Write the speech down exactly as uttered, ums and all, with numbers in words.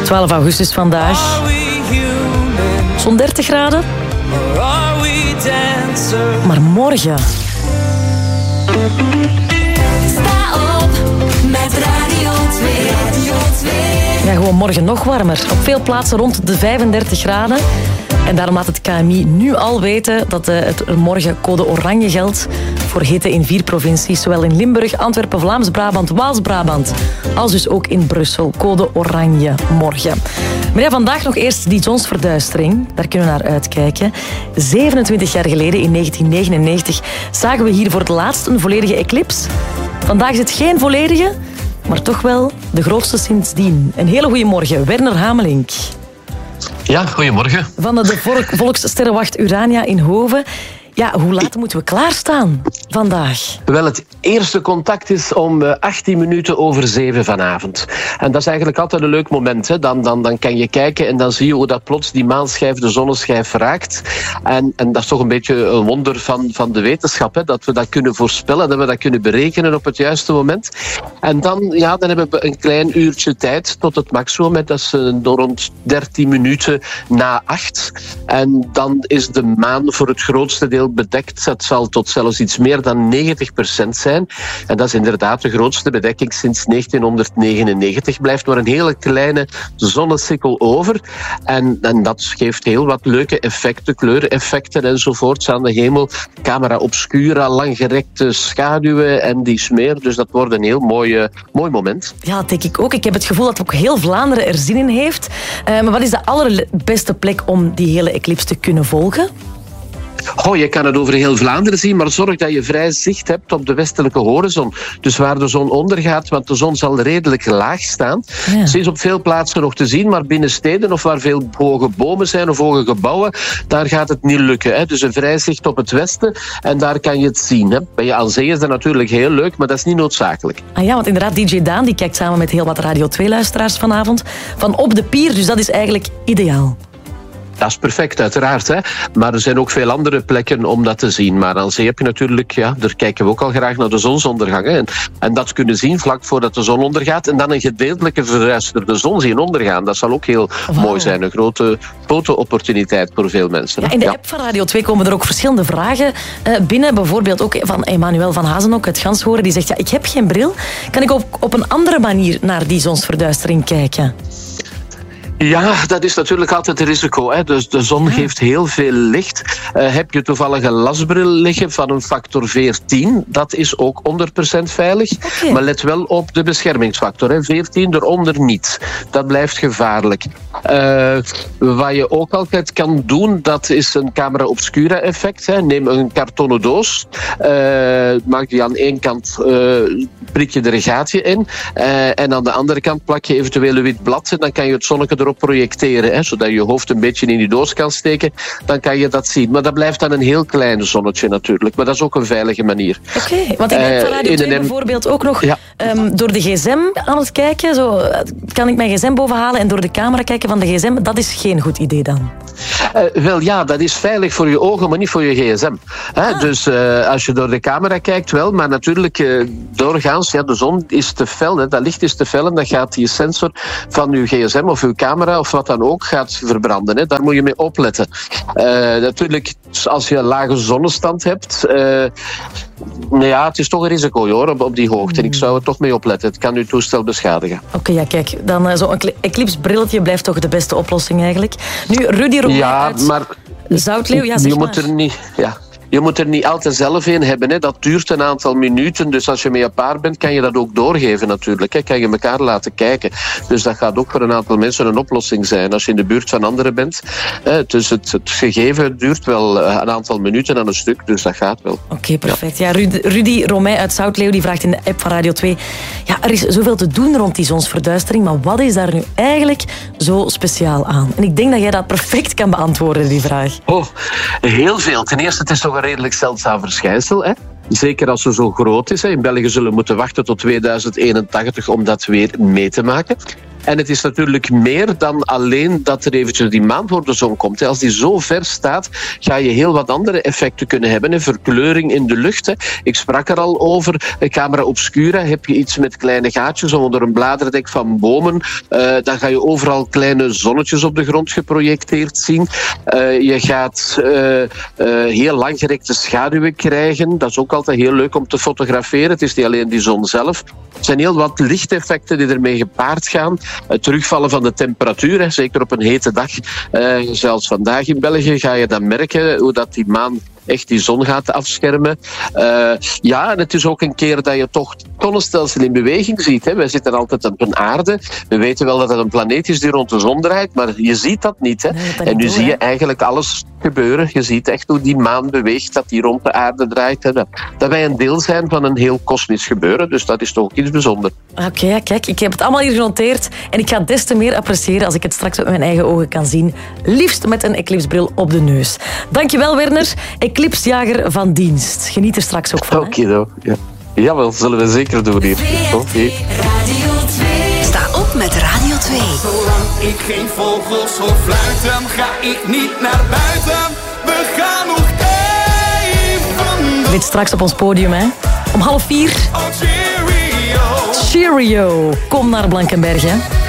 twaalf augustus vandaag. Zo'n dertig graden. Maar morgen... Sta op met Radio twee. Radio twee. Ja, gewoon morgen nog warmer. Op veel plaatsen rond de vijfendertig graden. En daarom laat het K M I nu al weten dat het morgen code oranje geldt voor hitte in vier provincies. Zowel in Limburg, Antwerpen, Vlaams-Brabant, Waals-Brabant als dus ook in Brussel. Code oranje morgen. Maar ja, vandaag nog eerst die zonsverduistering. Daar kunnen we naar uitkijken. zevenentwintig jaar geleden, in negentien negenennegentig, zagen we hier voor het laatst een volledige eclips. Vandaag is het geen volledige, maar toch wel de grootste sindsdien. Een hele goede morgen, Werner Hamelink. Ja, goedemorgen. Van de volk, Volkssterrenwacht Urania in Hoven. Ja, hoe laat moeten we klaarstaan vandaag? Wel, het eerste contact is om achttien minuten over zeven vanavond. En dat is eigenlijk altijd een leuk moment. Hè. Dan, dan, dan kan je kijken en dan zie je hoe dat plots die maanschijf de zonneschijf raakt. En, en dat is toch een beetje een wonder van, van de wetenschap. Hè, dat we dat kunnen voorspellen, dat we dat kunnen berekenen op het juiste moment. En dan, ja, dan hebben we een klein uurtje tijd tot het maximum. Dat is door rond dertien minuten na acht. En dan is de maan voor het grootste deel bedekt. Dat zal tot zelfs iets meer dan negentig procent zijn. En dat is inderdaad de grootste bedekking sinds negentienhonderdnegenennegentig. Blijft maar een hele kleine zonnesikkel over. En, en dat geeft heel wat leuke effecten, kleureffecten enzovoorts aan de hemel. Camera obscura, langgerekte schaduwen en dies meer. Dus dat wordt een heel mooi, uh, mooi moment. Ja, dat denk ik ook. Ik heb het gevoel dat ook heel Vlaanderen er zin in heeft. Uh, maar wat is de allerbeste plek om die hele eclipse te kunnen volgen? Oh, je kan het over heel Vlaanderen zien, maar zorg dat je vrij zicht hebt op de westelijke horizon. Dus waar de zon ondergaat, want de zon zal redelijk laag staan. Ja. Ze is op veel plaatsen nog te zien, maar binnen steden of waar veel hoge bomen zijn of hoge gebouwen, daar gaat het niet lukken. Hè. Dus een vrij zicht op het westen en daar kan je het zien. Hè. Ben je aan zee is dat natuurlijk heel leuk, maar dat is niet noodzakelijk. Ah ja, want inderdaad, D J Daan die kijkt samen met heel wat Radio twee-luisteraars vanavond van op de pier, dus dat is eigenlijk ideaal. Dat is perfect, uiteraard. Hè. Maar er zijn ook veel andere plekken om dat te zien. Maar aan zee heb je natuurlijk, ja, daar kijken we ook al graag naar de zonsondergang. Hè. En, en dat kunnen zien vlak voordat de zon ondergaat. En dan een gedeeltelijke verduisterde zon zien ondergaan. Dat zal ook heel wow. mooi zijn. Een grote foto-opportuniteit voor veel mensen. Ja, in de ja. app van Radio twee komen er ook verschillende vragen uh, binnen. Bijvoorbeeld ook van Emmanuel van Hazenok uit Ganshoren. Die zegt, ja, ik heb geen bril. Kan ik op, op een andere manier naar die zonsverduistering kijken? Ja, dat is natuurlijk altijd een risico. Hè. Dus de zon ja. geeft heel veel licht. Uh, heb je toevallig een lasbril liggen van een factor veertien, dat is ook honderd procent veilig. Okay. Maar let wel op de beschermingsfactor. Hè. veertien, eronder niet. Dat blijft gevaarlijk. Uh, wat je ook altijd kan doen, dat is een camera obscura effect. Hè. Neem een kartonnen doos. Uh, maak die aan één kant, uh, prik je er een gaatje in. Uh, en aan de andere kant plak je eventueel een wit blad. En dan kan je het zonnetje erop projecteren, hè, zodat je je hoofd een beetje in die doos kan steken, dan kan je dat zien. Maar dat blijft dan een heel klein zonnetje natuurlijk. Maar dat is ook een veilige manier. Oké, okay, want ik ben uh, van Radio twee bijvoorbeeld ook nog ja. um, door de gsm aan het kijken. Zo, kan ik mijn gsm bovenhalen en door de camera kijken van de gsm? Dat is geen goed idee dan. Uh, wel ja, dat is veilig voor je ogen, maar niet voor je gsm. Hè? Ah. Dus uh, als je door de camera kijkt wel, maar natuurlijk uh, doorgaans, ja, de zon is te fel, hè, dat licht is te fel en dan gaat die sensor van je gsm of je camera of wat dan ook gaat verbranden. Hè. Daar moet je mee opletten. Uh, natuurlijk, als je een lage zonnestand hebt, uh, nou ja, het is toch een risico hoor, op, op die hoogte. En ik zou er toch mee opletten. Het kan uw toestel beschadigen. Oké, okay, ja, kijk, dan uh, zo'n eclipsbrilletje blijft toch de beste oplossing eigenlijk. Nu, Rudy Romijn ja, uit maar Zoutleeuw, ja, zeg je maar. moet er niet... Ja. Je moet er niet altijd zelf een hebben. Hè. Dat duurt een aantal minuten. Dus als je met je paar bent, kan je dat ook doorgeven natuurlijk. Hè. Kan je elkaar laten kijken. Dus dat gaat ook voor een aantal mensen een oplossing zijn. Als je in de buurt van anderen bent. Hè. Dus het, het gegeven duurt wel een aantal minuten aan een stuk. Dus dat gaat wel. Oké, okay, perfect. Ja. Ja, Rudy, Rudy Romijn uit Zoutleeuw die vraagt in de app van Radio twee... Ja, er is zoveel te doen rond die zonsverduistering. Maar wat is daar nu eigenlijk zo speciaal aan? En ik denk dat jij dat perfect kan beantwoorden, die vraag. Oh, heel veel. Ten eerste, het is toch een redelijk zeldzaam verschijnsel. Hè? Zeker als het zo groot is. Hè. In België zullen we moeten wachten tot tweeduizend eenentachtig om dat weer mee te maken. En het is natuurlijk meer dan alleen dat er eventjes die maan voor de zon komt. Als die zo ver staat, ga je heel wat andere effecten kunnen hebben. Een verkleuring in de lucht. Ik sprak er al over. Camera obscura, heb je iets met kleine gaatjes onder een bladerdek van bomen. Uh, dan ga je overal kleine zonnetjes op de grond geprojecteerd zien. Uh, je gaat uh, uh, heel langgerekte schaduwen krijgen. Dat is ook altijd heel leuk om te fotograferen. Het is niet alleen die zon zelf. Er zijn heel wat lichteffecten die ermee gepaard gaan. Het terugvallen van de temperatuur, hè, zeker op een hete dag. Uh, zelfs vandaag in België ga je dan merken hoe dat die maan echt die zon gaat afschermen. Uh, ja, en het is ook een keer dat je toch het zonnestelsel in beweging ziet. Hè. Wij zitten altijd op een aarde. We weten wel dat het een planeet is die rond de zon draait, maar je ziet dat niet. Hè. Nee, dat en nu doen, zie je eigenlijk alles gebeuren. Je ziet echt hoe die maan beweegt, dat die rond de aarde draait. Hè. Dat, dat wij een deel zijn van een heel kosmisch gebeuren, dus dat is toch iets bijzonders. Oké, okay, ja, kijk, ik heb het allemaal hier genoteerd en ik ga het des te meer appreciëren als ik het straks met mijn eigen ogen kan zien. Liefst met een eclipsebril op de neus. Dankjewel, Werner. Eclipsjager van dienst. Geniet er straks ook van. Oké, okay, ja. Jawel, zullen we zeker doen hier. Oké. Okay. Sta op met Radio twee. Zolang ik geen vogels hoor fluiten, ga ik niet naar buiten. We gaan nog even. Dit straks op ons podium, hè? Om half vier. Oh, cheerio. Cheerio. Kom naar Blankenberg, hè?